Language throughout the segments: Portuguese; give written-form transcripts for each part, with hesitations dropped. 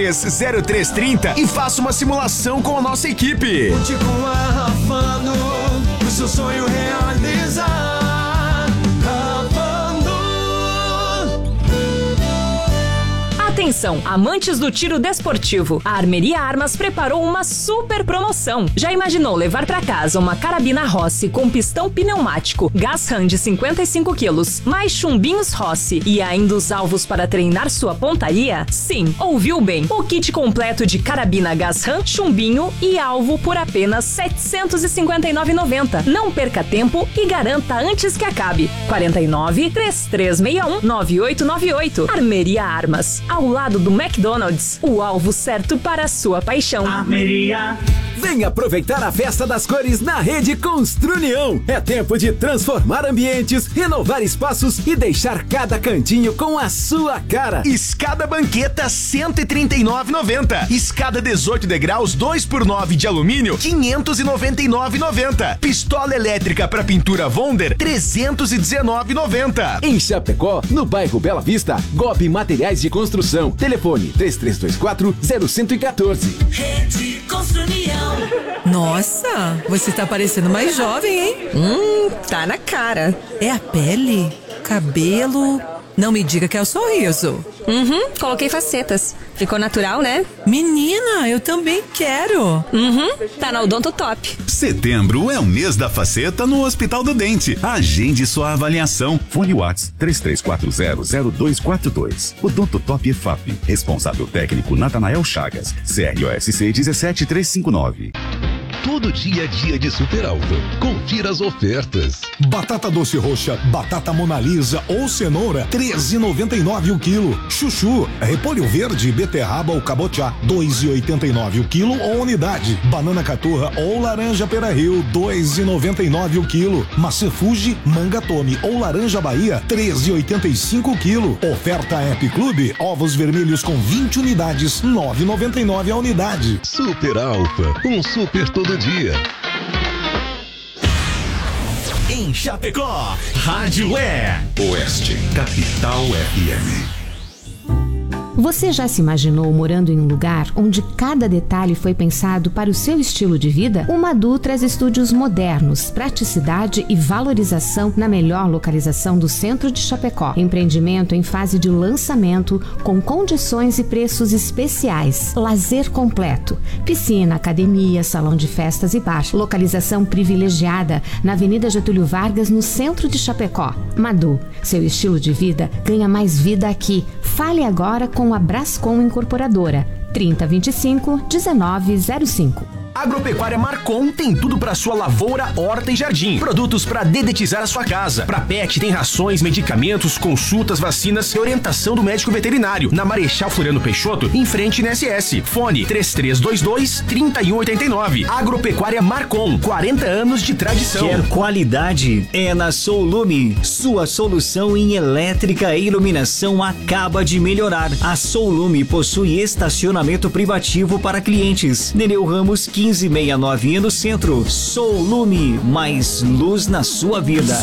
0330 e faça uma simulação com a nossa equipe. Conte com a Rafano, o seu sonho realizar. Atenção, amantes do tiro desportivo. A Armeria Armas preparou uma super promoção. Já imaginou levar para casa uma carabina Rossi com pistão pneumático, gás RAM de 55 quilos, mais chumbinhos Rossi e ainda os alvos para treinar sua pontaria? Sim, ouviu bem. O kit completo de carabina gás RAM, chumbinho e alvo por apenas R$ 759,90. Não perca tempo e garanta antes que acabe. 49-3361-9898. Armeria Armas. Ao lado do McDonald's, o alvo certo para a sua paixão. Armeria. Vem aproveitar a Festa das Cores na Rede Construnião. É tempo de transformar ambientes, renovar espaços e deixar cada cantinho com a sua cara. Escada banqueta R$ 139,90. Escada 18 degraus 2x9 de alumínio R$ 599,90. Pistola elétrica para pintura Wonder R$ 319,90. Em Chapecó, no bairro Bela Vista, GOB Materiais de Construção. Telefone 3324-0114. Rede Construnião. Nossa, você tá parecendo mais jovem, hein? Tá na cara. É a pele? Cabelo? Não me diga que é o sorriso. Coloquei facetas. Ficou natural, né? Menina, eu também quero. Tá na Odonto Top. Setembro é o mês da faceta no Hospital do Dente. Agende sua avaliação. Fone Whats 33400242. Odonto Top EFAP. Responsável técnico Natanael Chagas. CROSC 17359. Todo dia é dia de Super Alfa. Confira as ofertas. Batata doce roxa, batata Mona Lisa ou cenoura, R$13,99 o quilo. Chuchu, repolho verde, beterraba ou cabotiá, R$2,89 o quilo ou unidade. Banana caturra ou laranja Pera-Rio, R$2,99 o quilo. Maçã Fuji, manga Tome ou laranja Bahia, R$13,85 o quilo. Oferta App Clube, ovos vermelhos com 20 unidades, R$9,99 a unidade. Super Alfa, um super todo dia. Em Chapecó, Rádio Oeste, Capital FM. Você já se imaginou morando em um lugar onde cada detalhe foi pensado para o seu estilo de vida? O Madu traz estúdios modernos, praticidade e valorização na melhor localização do centro de Chapecó. Empreendimento em fase de lançamento, com condições e preços especiais. Lazer completo. Piscina, academia, salão de festas e bar. Localização privilegiada na Avenida Getúlio Vargas, no centro de Chapecó. Madu, seu estilo de vida ganha mais vida aqui. Fale agora com a Brascom Incorporadora, 3025-1905. Agropecuária Marcon tem tudo para sua lavoura, horta e jardim. Produtos para dedetizar a sua casa. Para pet tem rações, medicamentos, consultas, vacinas e orientação do médico veterinário. Na Marechal Floriano Peixoto, em frente na SS. Fone 3322-3189. Agropecuária Marcon, 40 anos de tradição. Quer qualidade? É na Soulume. Sua solução em elétrica e iluminação acaba de melhorar. A Soulume possui estacionamento privativo para clientes. Nereu Ramos 1569 no centro. Soulume, mais luz na sua vida.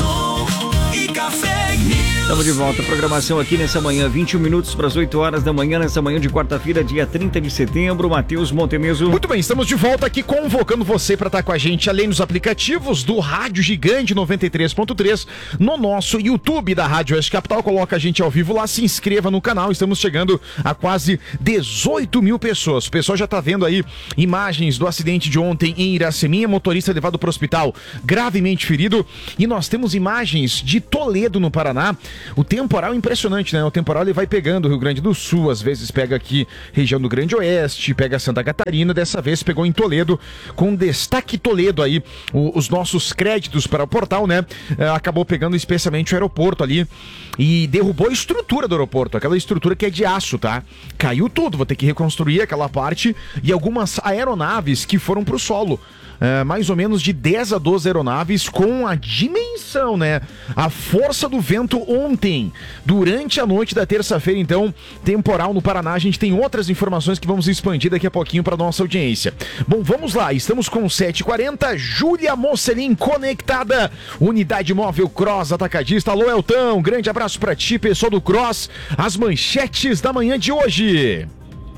Estamos de volta, programação aqui nessa manhã, 21 minutos para as 8 horas da manhã, nessa manhã de quarta-feira, dia 30 de setembro. Matheus Montemeso. Muito bem, estamos de volta aqui convocando você para estar com a gente, além dos aplicativos do Rádio Gigante 93.3, no nosso YouTube da Rádio Oeste Capital. Coloca a gente ao vivo lá, se inscreva no canal. Estamos chegando a quase 18 mil pessoas. O pessoal já está vendo aí imagens do acidente de ontem em Iraceminha, motorista levado para o hospital gravemente ferido. E nós temos imagens de Toledo, no Paraná. O temporal é impressionante, né? O temporal ele vai pegando o Rio Grande do Sul, às vezes pega aqui região do Grande Oeste, pega Santa Catarina, dessa vez pegou em Toledo, com destaque Toledo aí, os nossos créditos para o portal, né? Acabou pegando especialmente o aeroporto ali e derrubou a estrutura do aeroporto, aquela estrutura que é de aço, tá? Caiu tudo, vou ter que reconstruir aquela parte e algumas aeronaves que foram pro solo. Mais ou menos de 10 a 12 aeronaves com a dimensão, né? A força do vento ontem, durante a noite da terça-feira, então, temporal no Paraná. A gente tem outras informações que vamos expandir daqui a pouquinho para nossa audiência. Bom, vamos lá, estamos com 7h40, Júlia Mocelin conectada, Unidade Móvel Cross Atacadista. Alô, Eltão, grande abraço para ti, pessoal do Cross. As manchetes da manhã de hoje.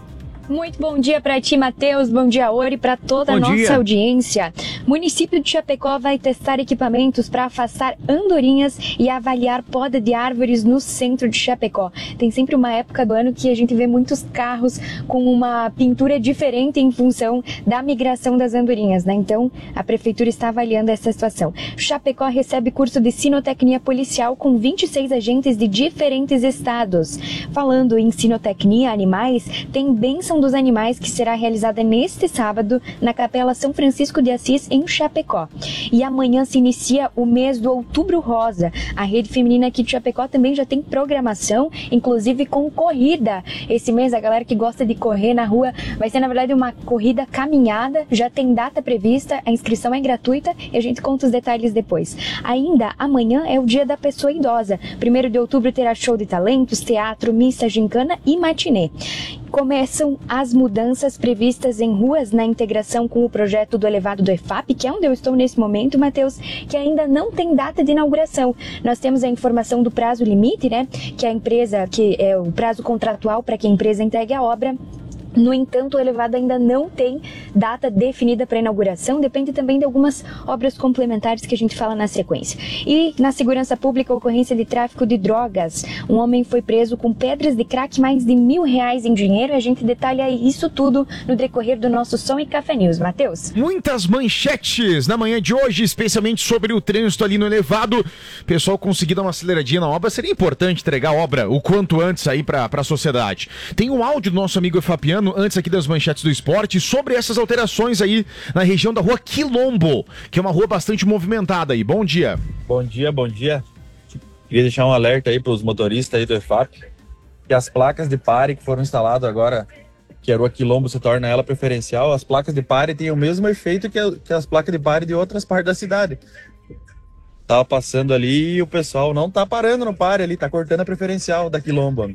Muito bom dia para ti, Matheus. Bom dia, Ori, para toda a nossa audiência. Município de Chapecó vai testar equipamentos para afastar andorinhas e avaliar poda de árvores no centro de Chapecó. Tem sempre uma época do ano que a gente vê muitos carros com uma pintura diferente em função da migração das andorinhas, né? Então, a prefeitura está avaliando essa situação. Chapecó recebe curso de sinotecnia policial com 26 agentes de diferentes estados. Falando em sinotecnia animais, tem bênção dos animais que será realizada neste sábado na Capela São Francisco de Assis, em Chapecó. E amanhã se inicia o mês do Outubro Rosa. A rede feminina aqui de Chapecó também já tem programação, inclusive com corrida. Esse mês a galera que gosta de correr na rua vai ser, na verdade, uma corrida caminhada, já tem data prevista, a inscrição é gratuita e a gente conta os detalhes depois. Ainda amanhã é o dia da pessoa idosa. 1º de outubro terá show de talentos, teatro, missa, gincana e matinê. Começam as mudanças previstas em ruas na integração com o projeto do elevado do EFAP, que é onde eu estou nesse momento, Matheus, que ainda não tem data de inauguração. Nós temos a informação do prazo limite, né, que a empresa, que é o prazo contratual para que a empresa entregue a obra. No entanto, o elevado ainda não tem data definida para inauguração, depende também de algumas obras complementares que a gente fala na sequência. E na segurança pública, ocorrência de tráfico de drogas. Um homem foi preso com pedras de crack, mais de R$1.000 em dinheiro. A gente detalha isso tudo no decorrer do nosso Som e Café News. Matheus? Muitas manchetes na manhã de hoje, especialmente sobre o trânsito ali no elevado. Pessoal, conseguir dar uma aceleradinha na obra. Seria importante entregar a obra o quanto antes aí para a sociedade. Tem um áudio do nosso amigo Efapiano, antes aqui das manchetes do esporte, sobre essas alterações aí na região da rua Quilombo, que é uma rua bastante movimentada aí. Bom dia. Bom dia, bom dia. Queria deixar um alerta aí para os motoristas aí do EFAP, que as placas de pare que foram instaladas agora, que a rua Quilombo se torna ela preferencial, as placas de pare têm o mesmo efeito que as placas de pare de outras partes da cidade. Tava passando ali e o pessoal não tá parando no pare ali, tá cortando a preferencial da Quilombo.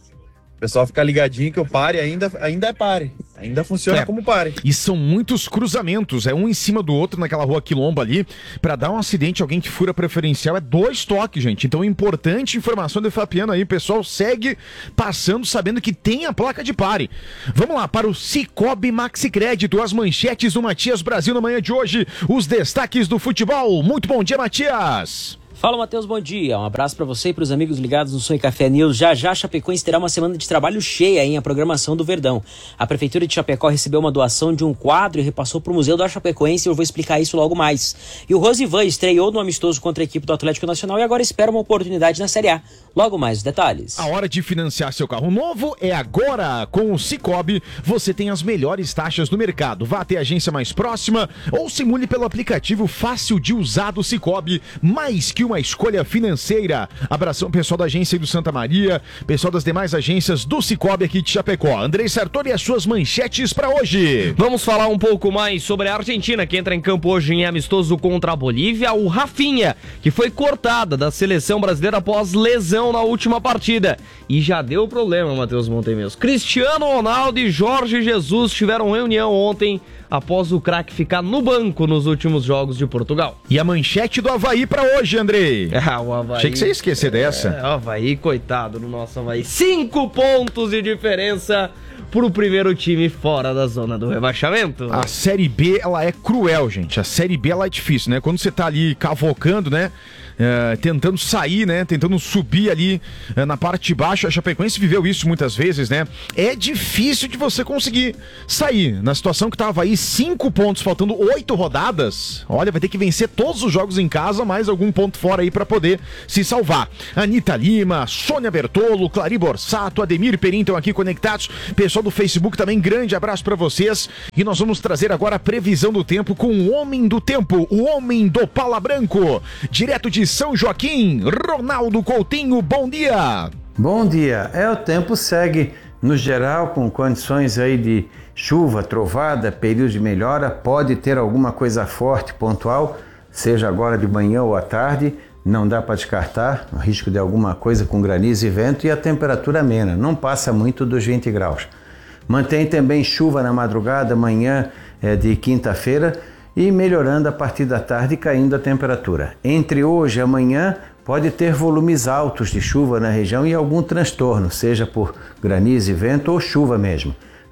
O pessoal fica ligadinho que o pare ainda é pare. Ainda funciona como pare. E são muitos cruzamentos, é um em cima do outro naquela rua Quilombo ali. Pra dar um acidente, alguém que fura preferencial, é 2 toques, gente. Então, importante informação do Fapiano aí. O pessoal segue passando, sabendo que tem a placa de pare. Vamos lá, para o Cicobi Maxi Crédito, as manchetes do Matias Brasil na manhã de hoje. Os destaques do futebol. Muito bom dia, Matias. Fala, Matheus, bom dia. Um abraço para você e para os amigos ligados no Som e Café News. Já Chapecoense terá uma semana de trabalho cheia em a programação do Verdão. A Prefeitura de Chapecó recebeu uma doação de um quadro e repassou para o Museu da Chapecoense. Eu vou explicar isso logo mais. E o Rosivan estreou no amistoso contra a equipe do Atlético Nacional e agora espera uma oportunidade na Série A. Logo mais os detalhes. A hora de financiar seu carro novo é agora. Com o Cicobi, você tem as melhores taxas do mercado. Vá até a agência mais próxima ou simule pelo aplicativo fácil de usar do Cicobi. Mais que uma escolha financeira. Abração pessoal da agência do Santa Maria, pessoal das demais agências do Cicobi aqui de Chapecó. Andrei Sartori e as suas manchetes para hoje. Vamos falar um pouco mais sobre a Argentina, que entra em campo hoje em amistoso contra a Bolívia. O Rafinha, que foi cortada da seleção brasileira após lesão na última partida. E já deu problema, Matheus Montemils. Cristiano Ronaldo e Jorge Jesus tiveram reunião ontem após o craque ficar no banco nos últimos jogos de Portugal. E a manchete do Avaí pra hoje, Andrei? O Avaí... Achei que você ia esquecer dessa. O Avaí, coitado do nosso Avaí. 5 pontos de diferença pro primeiro time fora da zona do rebaixamento. A Série B, ela é cruel, gente. A Série B, ela é difícil, né? Quando você tá ali cavocando, né? Tentando sair, né? Tentando subir ali na parte de baixo. A Chapecoense viveu isso muitas vezes, né? É difícil de você conseguir sair. Na situação que tava aí, 5 pontos, faltando 8 rodadas. Olha, vai ter que vencer todos os jogos em casa, mais algum ponto fora aí pra poder se salvar. Anitta Lima, Sônia Bertolo, Clari Borsato, Ademir Perim estão aqui conectados. Pessoal do Facebook também, grande abraço pra vocês. E nós vamos trazer agora a previsão do tempo com o homem do tempo, o homem do Pala Branco, direto de São Joaquim, Ronaldo Coutinho, bom dia! Bom dia, o tempo segue no geral com condições aí de chuva, trovada, período de melhora, pode ter alguma coisa forte, pontual, seja agora de manhã ou à tarde, não dá para descartar, o risco de alguma coisa com granizo e vento e a temperatura amena, não passa muito dos 20 graus. Mantém também chuva na madrugada, manhã de quinta-feira, e melhorando a partir da tarde, caindo a temperatura. Entre hoje e amanhã, pode ter volumes altos de chuva na região e algum transtorno, seja por granizo e vento ou chuva mesmo.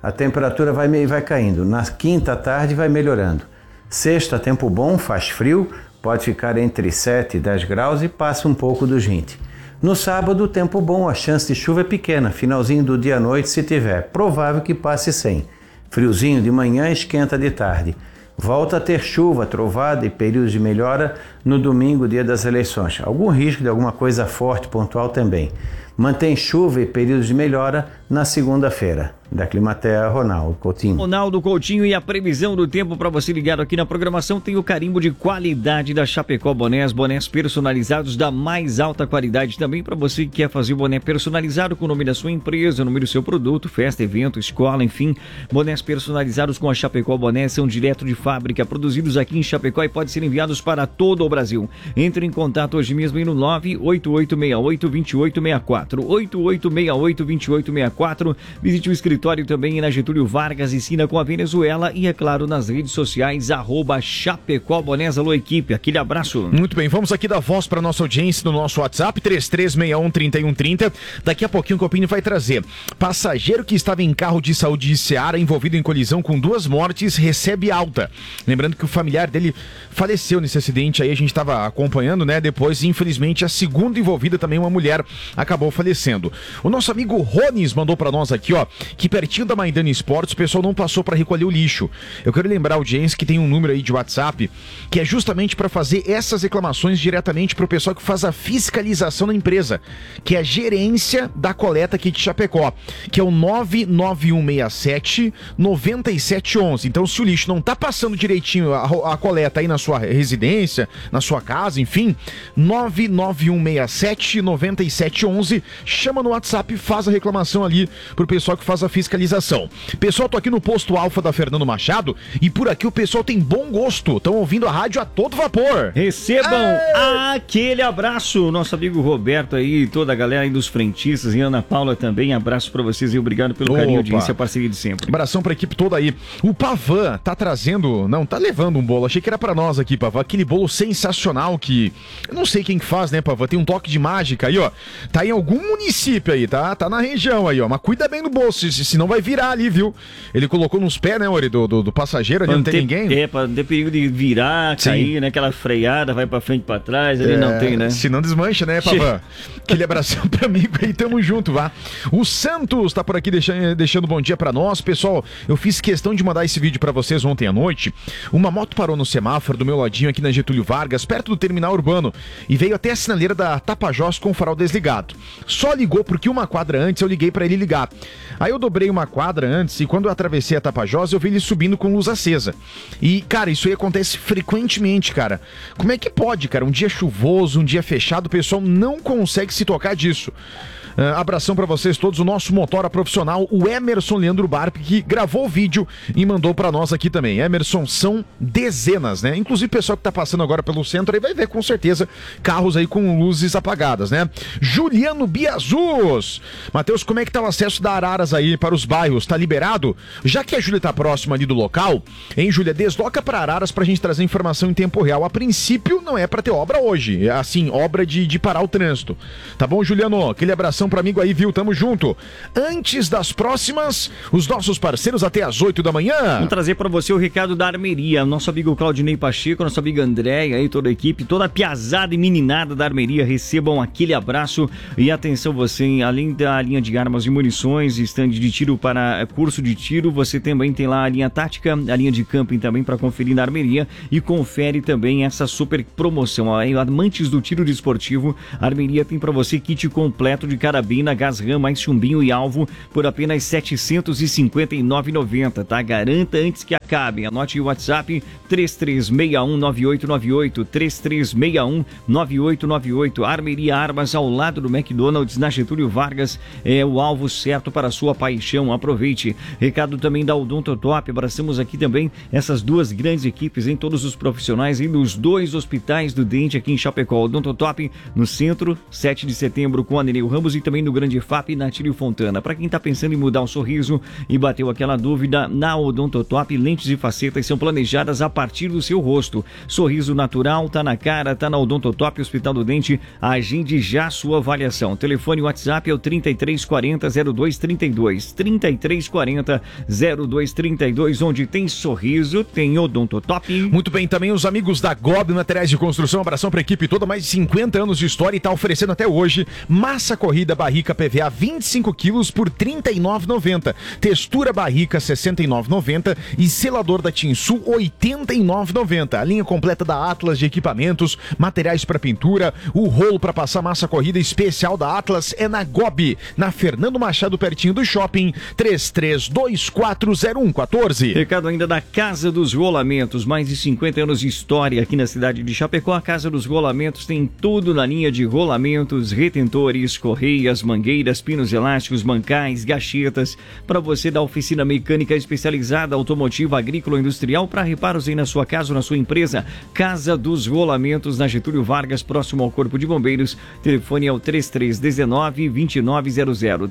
a temperatura vai caindo. Na quinta à tarde vai melhorando. Sexta, tempo bom, faz frio, pode ficar entre 7 e 10 graus e passa um pouco dos 20. No sábado, tempo bom, a chance de chuva é pequena, finalzinho do dia à noite se tiver, provável que passe sem. Friozinho de manhã, esquenta de tarde. Volta a ter chuva, trovada e períodos de melhora no domingo, dia das eleições. Algum risco de alguma coisa forte, pontual também. Mantém chuva e períodos de melhora na segunda-feira. Da Climatea, Ronaldo Coutinho. Ronaldo Coutinho, e a previsão do tempo para você ligado aqui na programação tem o carimbo de qualidade da Chapecó Bonés, bonés personalizados da mais alta qualidade também para você que quer fazer o boné personalizado com o nome da sua empresa, o nome do seu produto, festa, evento, escola, enfim. Bonés personalizados com a Chapecó Bonés são direto de fábrica, produzidos aqui em Chapecó e podem ser enviados para todo o Brasil. Entre em contato hoje mesmo no 98868-2864, 8868-2864. Visite o escritório também na Getúlio Vargas, esquina com a Venezuela, e é claro nas redes sociais @Chapecó Bonés. Alô, equipe, aquele abraço. Muito bem, vamos aqui dar voz para nossa audiência no nosso WhatsApp 3361-3130. Daqui a pouquinho o Copini vai trazer: passageiro que estava em carro de saúde de Ceará envolvido em colisão com 2 mortes recebe alta. Lembrando que o familiar dele faleceu nesse acidente aí, a gente estava acompanhando, né? Depois, infelizmente, a segunda envolvida também, uma mulher, acabou falecendo. O nosso amigo Ronis mandou para nós aqui, ó, que pertinho da Maidana Esportes o pessoal não passou para recolher o lixo. Eu quero lembrar a audiência que tem um número aí de WhatsApp que é justamente para fazer essas reclamações diretamente para o pessoal que faz a fiscalização na empresa, que é a gerência da coleta aqui de Chapecó, que é o 99167-9711. Então, se o lixo não tá passando direitinho a coleta aí na sua residência, na sua casa, enfim, 99167-9711, chama no WhatsApp e faz a reclamação ali pro pessoal que faz a fiscalização. Pessoal, tô aqui no posto Alfa da Fernando Machado e por aqui o pessoal tem bom gosto, estão ouvindo a rádio a todo vapor. Recebam aquele abraço, nosso amigo Roberto aí, toda a galera aí dos frentistas, e Ana Paula também, abraço pra vocês e obrigado pelo carinho, audiência, parceria de sempre. Abração pra equipe toda aí. O Pavan tá trazendo, não, tá levando um bolo, achei que era pra nós aqui, Pavan, aquele bolo sensacional que, eu não sei quem que faz, né, Pavan, tem um toque de mágica aí, ó, tá em algum município aí, tá na região aí, ó, mas cuida bem do bolso, senão vai virar ali, viu? Ele colocou nos pés, né, Ori, do passageiro ali, não tem ninguém. É, pra não ter perigo de virar, cair, né, aquela freada, vai pra frente, pra trás, ali não tem, né? Se não desmancha, né, Pavan? Aquele abração pra amigo aí, tamo junto, vá. O Santos tá por aqui deixando bom dia pra nós. Pessoal, eu fiz questão de mandar esse vídeo pra vocês ontem à noite. Uma moto parou no semáforo do meu ladinho aqui na Getúlio Vargas, perto do terminal urbano, e veio até a sinaleira da Tapajós com o farol desligado. Só ligou porque uma quadra antes eu liguei pra ele ligar. Aí eu dobrei uma quadra antes e quando eu atravessei a Tapajós eu vi ele subindo com luz acesa. E, cara, isso aí acontece frequentemente, cara. Como é que pode, cara? Um dia chuvoso, um dia fechado, o pessoal não consegue se tocar disso. Abração pra vocês todos, o nosso motora profissional, o Emerson Leandro Barp, que gravou o vídeo e mandou pra nós aqui também. Emerson, são dezenas, né? Inclusive o pessoal que tá passando agora pelo centro aí vai ver com certeza carros aí com luzes apagadas, né? Juliano Biazus. Matheus, como é que tá o acesso da Araras aí para os bairros? Tá liberado? Já que a Júlia tá próxima ali do local, hein, Júlia? Desloca pra Araras pra gente trazer informação em tempo real. A princípio não é pra ter obra hoje, assim, obra de parar o trânsito. Tá bom, Juliano? Aquele abração para amigo aí, viu? Tamo junto. Antes das próximas, os nossos parceiros até às 8 da manhã. Vamos trazer para você o recado da Armeria. Nosso amigo Claudinei Pacheco, nosso amigo André, aí toda a equipe, toda a piazada e meninada da Armeria, recebam aquele abraço e atenção você, além da linha de armas e munições, estande de tiro para curso de tiro, você também tem lá a linha tática, a linha de camping também para conferir na Armeria e confere também essa super promoção. Aí, amantes do tiro desportivo, a Armeria tem para você kit completo de carabina, gás RAM, mais chumbinho e alvo por apenas R$ 759,90, tá? Garanta antes que acabe. Anote o WhatsApp 33619898, 33619898. Armeria Armas ao lado do McDonald's na Getúlio Vargas é o alvo certo para a sua paixão. Aproveite. Recado também da Odontotop. Abraçamos aqui também essas duas grandes equipes em todos os profissionais e nos 2 hospitais do dente aqui em Chapecó. Odontotop no centro, 7 de setembro com a Neneu Ramos e também no Grande FAP na Tílio Fontana. Para quem está pensando em mudar o sorriso e bateu aquela dúvida, na Odontotop, lentes e facetas são planejadas a partir do seu rosto. Sorriso natural, tá na cara, tá na Odontotop, Hospital do Dente. Agende já sua avaliação. Telefone WhatsApp é o 3340-0232. 3240 0232, onde tem sorriso, tem Odontotop. Muito bem, também os amigos da GOB Materiais de Construção, abração pra equipe toda, mais de 50 anos de história e tá oferecendo até hoje massa corrida barrica PVA 25 quilos por R$ 39,90, textura barrica R$ 69,90 e selador da Tinsul R$ 89,90. A linha completa da Atlas de equipamentos, materiais para pintura, o rolo para passar massa corrida especial da Atlas é na GOB, na Fernando Machado, pertinho do shopping, 33240114. Recado ainda da Casa dos Rolamentos, mais de 50 anos de história aqui na cidade de Chapecó. A Casa dos Rolamentos tem tudo na linha de rolamentos, retentores, correias, mangueiras, pinos elásticos, bancais, gachetas, para você da oficina mecânica especializada, automotiva, agrícola, industrial, para reparos aí na sua casa ou na sua empresa. Casa dos Rolamentos, na Getúlio Vargas, próximo ao Corpo de Bombeiros. Telefone é o 3319-2900,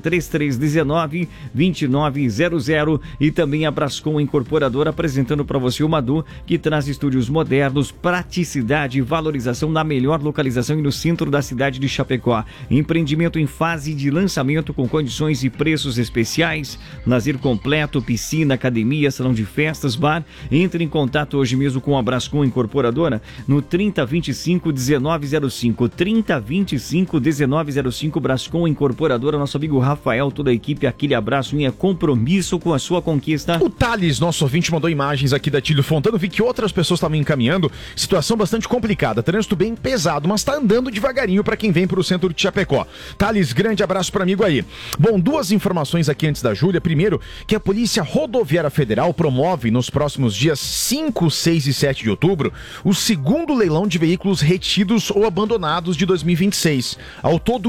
3319-2900. E também a Brascom Incorporadora, apresentando para você o Madu, que traz estúdios modernos, praticidade e valorização na melhor localização e no centro da cidade de Chapecó. Empreendimento em fase de lançamento com condições e preços especiais, lazer completo, piscina, academia, salão de festas, bar. Entre em contato hoje mesmo com a Brascom Incorporadora no 3025-1905, 3025-1905, Brascom Incorporadora. Nosso amigo Rafael, toda a equipe, aquele abraço em compromisso com a sua conquista. O Thales, nosso ouvinte, mandou imagens aqui da Tílio Fontana. Vi que outras pessoas estavam encaminhando. Situação bastante complicada, trânsito bem pesado, mas tá andando devagarinho para quem vem pro centro de Chapecó. Thales, grande abraço para amigo aí. Bom, duas informações aqui antes da Júlia. Primeiro, que a Polícia Rodoviária Federal promove nos próximos dias 5, 6 e 7 de outubro o segundo leilão de veículos retidos ou abandonados de 2026. Ao todo,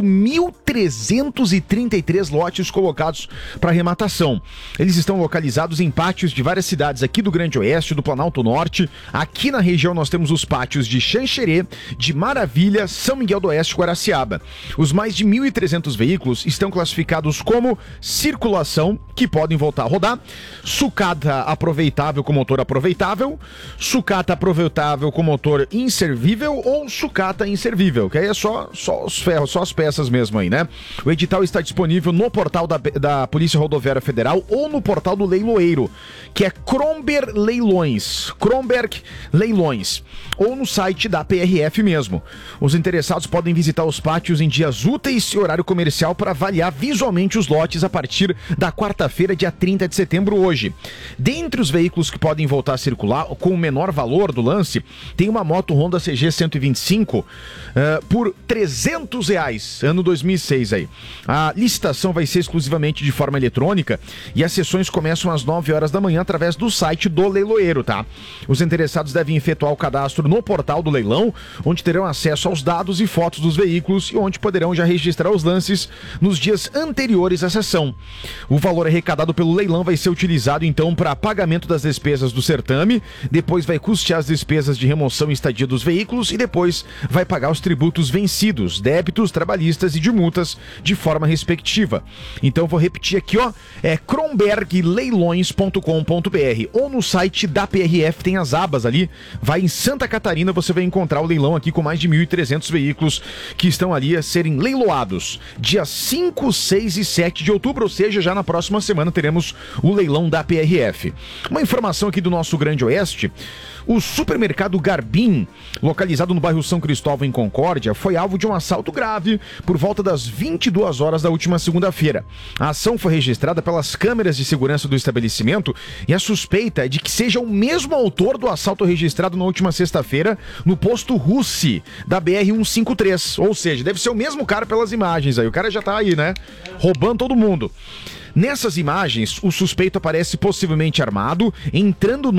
1.333 lotes colocados para arrematação. Eles estão localizados em pátios de várias cidades aqui do Grande Oeste, do Planalto Norte. Aqui na região nós temos os pátios de Xanxerê, de Maravilha, São Miguel do Oeste e Guaraciaba. Os mais de 1.300 veículos estão classificados como circulação, que podem voltar a rodar, sucata aproveitável com motor aproveitável, sucata aproveitável com motor inservível ou sucata inservível, que aí é só os ferros, só as peças mesmo aí, né? O edital está disponível no portal da Polícia Rodoviária Federal ou no portal do Leiloeiro, que é Kromberg Leilões, ou no site da PRF mesmo. Os interessados podem visitar os pátios em dias úteis e horário comercial para avaliar visualmente os lotes a partir da quarta-feira, dia 30 de setembro, hoje. Dentre os veículos que podem voltar a circular com o menor valor do lance, tem uma moto Honda CG 125 por R$300, ano 2006 aí. A licitação vai ser exclusivamente de forma eletrônica e as sessões começam às 9 horas da manhã através do site do Leiloeiro, tá? Os interessados devem efetuar o cadastro no portal do leilão, onde terão acesso aos dados e fotos dos veículos e onde poderão já registrar os lances nos dias anteriores à sessão. O valor arrecadado pelo leilão vai ser utilizado então para pagamento das despesas do certame, depois vai custear as despesas de remoção e estadia dos veículos e depois vai pagar os tributos vencidos, débitos trabalhistas e de multas de forma respectiva. Então vou repetir aqui, ó, é krombergleilões.com.br ou no site da PRF tem as abas ali, vai em Santa Catarina, você vai encontrar o leilão aqui com mais de 1.300 veículos que estão ali a serem leiloados. Dia 5, 6 e 7 de outubro, ou seja, já na próxima semana teremos o leilão da PRF. Uma informação aqui do nosso Grande Oeste: o supermercado Garbim, localizado no bairro São Cristóvão, em Concórdia, foi alvo de um assalto grave por volta das 22 horas da última segunda-feira. A ação foi registrada pelas câmeras de segurança do estabelecimento e a suspeita é de que seja o mesmo autor do assalto registrado na última sexta-feira no posto Russi da BR-153. Ou seja, deve ser o mesmo cara pelas imagens aí. O cara já tá aí, né? Roubando todo mundo. Nessas imagens, o suspeito aparece possivelmente armado, entrando no